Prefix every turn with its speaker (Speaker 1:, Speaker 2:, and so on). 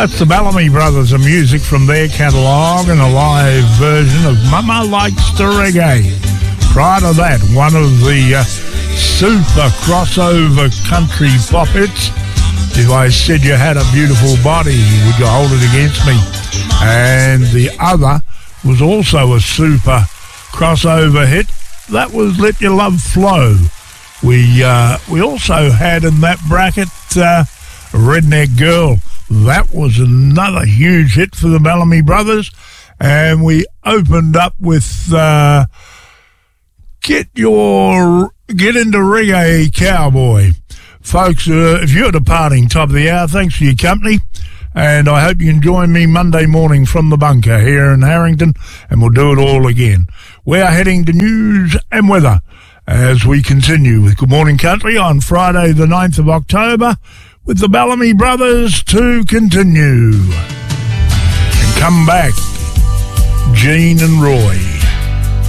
Speaker 1: That's the Bellamy Brothers and music from their catalogue and a live version of Mama Likes to Reggae. Prior to that, one of the super crossover country pop hits, If I Said You Had a Beautiful Body, Would You Hold It Against Me? And the other was also a super crossover hit. That was Let Your Love Flow. We also had in that bracket Redneck Girl. That was another huge hit for the Bellamy Brothers. And we opened up with Get Into Reggae Cowboy. Folks, if you're departing top of the hour, thanks for your company. And I hope you can join me Monday morning from the bunker here in Harrington, and we'll do it all again. We are heading to news and weather as we continue with Good Morning Country on Friday the 9th of October with the Bellamy Brothers to continue. And come back, Gene and Roy.